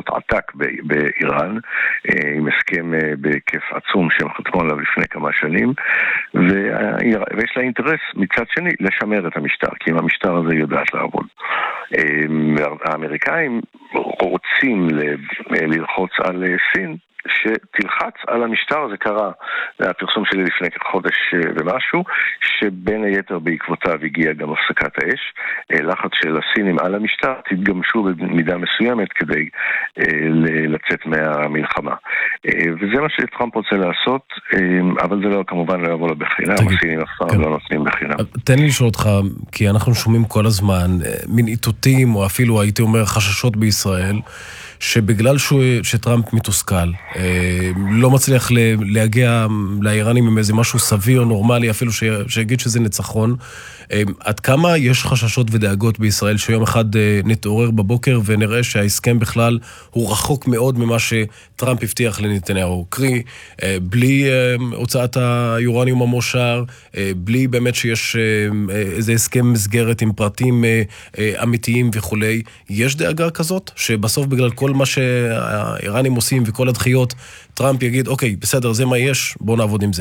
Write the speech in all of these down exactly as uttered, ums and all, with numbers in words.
עתק באיראן, עם הסכם בהיקף עצום שהם חתמו עליו לפני כמה שנים, ויש לה אינטרס מצד שני לשמר את המשטר, כי אם המשטר הזה יודעת לעבוד. האמריקאים רוצים ללחוץ על סין, שתלחץ על המשטר. הזה קרה, הפרסום שלי לפני חודש ומשהו, שבין היתר בעקבותיו הגיע גם הפסקת האש, לחץ של הסינים על המשטר, תתגמשו במידה מסוימת כדי לצאת מהמלחמה. וזה מה שטראמפ רוצה לעשות, אבל זה לא, כמובן לא יבוא לו בחינם, הסינים אף פעם לא נותנים בחינם. תן לי לשאול אותך, כי אנחנו שומעים כל הזמן מין איתותים, או אפילו הייתי אומר חששות בישראל, שבגלל שטראמפ מתוסכל, לא מצליח להגיע לאיראנים עם איזה משהו סביר, נורמלי, אפילו שיגיד שזה ניצחון, עד כמה יש חששות ודאגות בישראל שיום אחד נתעורר בבוקר ונראה שההסכם בכלל הוא רחוק מאוד ממה שטראמפ הבטיח לנתניהו, קרי, בלי הוצאת היורניום המושר, בלי באמת שיש איזה הסכם מסגרת עם פרטים אמיתיים וכולי. יש דאגה כזאת שבסוף בגלל כל מה שהאיראנים עושים וכל הדחיות, טראמפ יגיד, אוקיי, בסדר, זה מה יש, בואו נעבוד עם זה.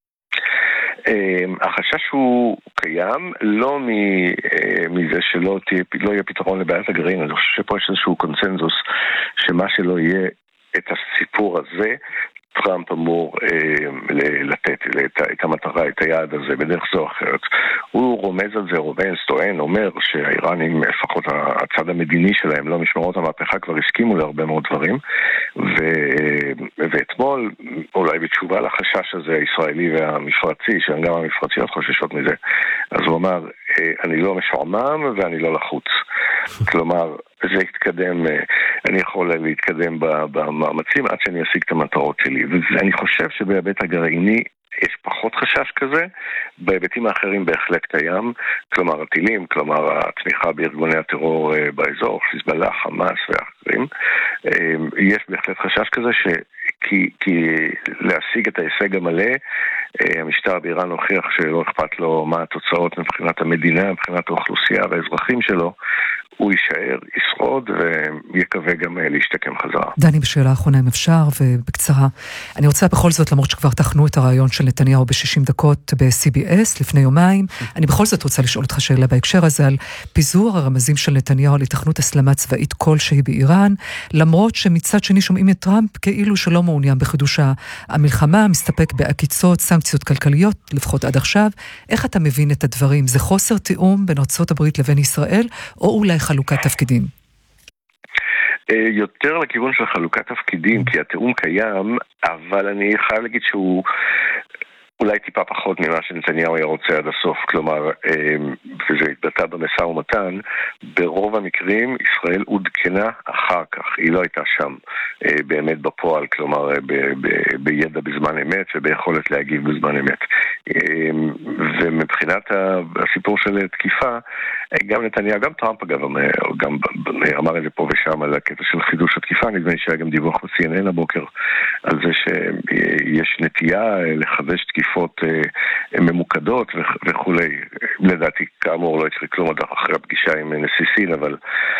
החשש הוא קיים, לא מזה שלא יהיה פתרון לבעיית הגרעין. אני חושב שפה יש איזשהו קונצנזוס שמה שלא יהיה את הסיפור הזה, טראמפ אמור אה, לתת את, את המטרה, את היעד הזה בדרך זו או אחרת. הוא רומז על זה, רומז, טוען, אומר שהאיראנים, לפחות הצד המדיני שלהם, לא משמרות המהפכה, כבר הסכימו להרבה מאוד דברים, ו, ואתמול, אולי בתשובה לחשש הזה הישראלי והמפרצי, שגם המפרציות חוששות מזה, אז הוא אמר, אני לא משועמם ואני לא לחוץ. כלומר, זה יתקדם, אני יכול להתקדם במאמצים עד שאני אשיג את המטרות שלי. ואני חושב שבהיבט הגרעיני יש פחות חשש כזה, בהיבטים האחרים בהחלט קיים, כלומר הטילים, כלומר התמיכה בארגוני הטרור באזור, חיזבאללה, חמאס ואחרים. יש בהחלט חשש כזה ש... כי, כי להשיג את ההישג המלא, המשטר באיראן הוכיח שלא אכפת לו מה התוצאות מבחינת המדינה, מבחינת האוכלוסייה והאזרחים שלו, הוא יישאר, ישרוד ויקווה גם להשתקם חזרה. דני, בשאלה האחרונה אם אפשר ובקצרה, אני רוצה בכל זאת, למרות שכבר תכנו את הרעיון של נתניהו ב-שישים דקות ב-סי בי אס לפני יומיים, אני בכל זאת רוצה לשאול אותך שאלה בהקשר הזה על פיזור הרמזים של נתניהו על התכנות הסלמה צבאית כלשהי באיראן, למרות שמצד שני שומעים את טראמפ כאילו שלא מעוניין בחידוש המלחמה, מסתפק בעקיצות, סנקציות כלכליות, לפחות עד עכשיו. איך אתה מבין את הדברים? זה חוסר תיאום בין ארצות הברית לבין ישראל, או אולי חלוקת תפקידים? יותר לכיוון של חלוקת תפקידים, כי התיאום קיים, אבל אני חייב להגיד שהוא אולי טיפה פחות ממה שנתניהו היה רוצה עד הסוף. כלומר, וזה התבטא במשא ומתן, ברוב המקרים ישראל עודכנה אחר כך, היא לא הייתה שם באמת בפועל, כלומר ב- ב- בידע בזמן אמת וביכולת להגיב בזמן אמת. ומבחינת הסיפור של תקיפה, גם נתניהו, גם טראמפ אגב, גם אמר את זה פה ושם על הקטע של חידוש התקיפה, נדמה לי שהיה גם דיווח ב-סי אן אן הבוקר על זה שיש נטייה לחדש תקיפות ממוקדות וכולי. לדעתי כאמור לא יצריך כלום עד אחרי הפגישה עם נשיא סין, אבל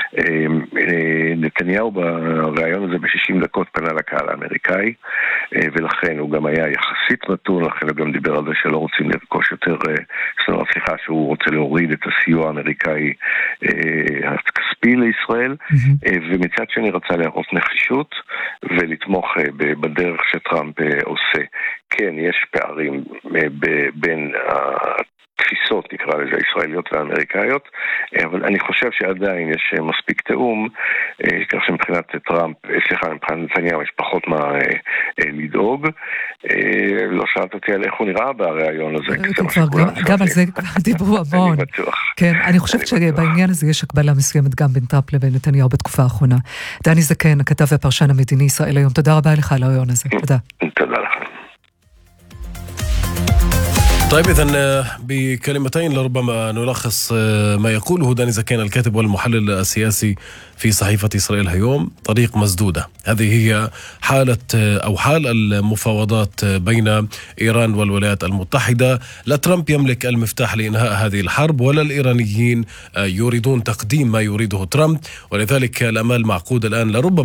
נתניהו ברעיון הזה ב-שישים דקות פנה לקהל האמריקאי, ולכן הוא גם היה יחסית מתון, לכן הוא גם דיבר על זה שלא רוצים לרכוש יותר, סליחה, שהוא רוצה להוריד את הסיוע האמריקאי הכספי לישראל, ומצד שני רצה להראות נחישות ולתמוך בדרך שטראמפ עושה. כן, יש פערים בין התפיסות, נקרא לזה, הישראליות והאמריקאיות, אבל אני חושב שעדיין יש מספיק תאום, כך שמבחינת טראמפ, סליחה, מבחינת נתניהו יש פחות מה לדאוג. לא שאלת אותי על איך הוא נראה ברעיון הזה. גם על זה דיברו המון. אני בטוח. כן, אני חושבת שבעניין הזה יש הקבלה מסוימת גם בין טראמפ לבין נתניהו בתקופה האחרונה. דני זקן, הכתב והפרשן המדיני ישראל היום, תודה רבה לך על הרעיון הזה. תודה. תודה לך. طيب إذن بكلمتين لربما نلخص ما يقوله داني زكين الكاتب والمحلل السياسي في صحيفة إسرائيل اليوم. طريق مسدودة، هذه هي حالة أو حال المفاوضات بين إيران والولايات المتحدة. لا ترامب يملك المفتاح لإنهاء هذه الحرب ولا الإيرانيين يريدون تقديم ما يريده ترامب، ولذلك الأمال معقود الآن لربما